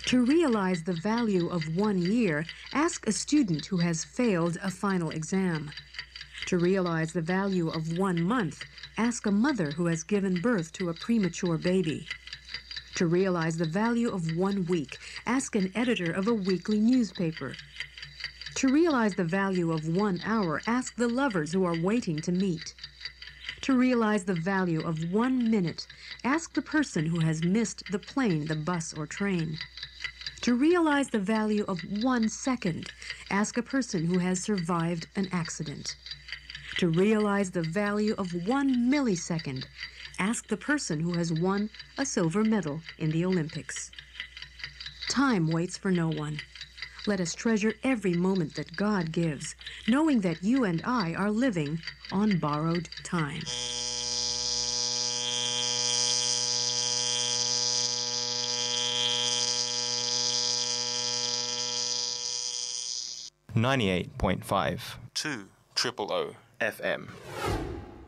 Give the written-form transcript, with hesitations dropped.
To realize the value of 1 year, ask a student who has failed a final exam. To realize the value of 1 month, ask a mother who has given birth to a premature baby. To realize the value of 1 week, ask an editor of a weekly newspaper. To realize the value of 1 hour, ask the lovers who are waiting to meet. To realize the value of 1 minute, ask the person who has missed the plane, the bus, or train. To realize the value of 1 second, ask a person who has survived an accident. To realize the value of 1 millisecond, ask the person who has won a silver medal in the Olympics. Time waits for no one. Let us treasure every moment that God gives, knowing that you and I are living on borrowed time. .5 2 triple O FM.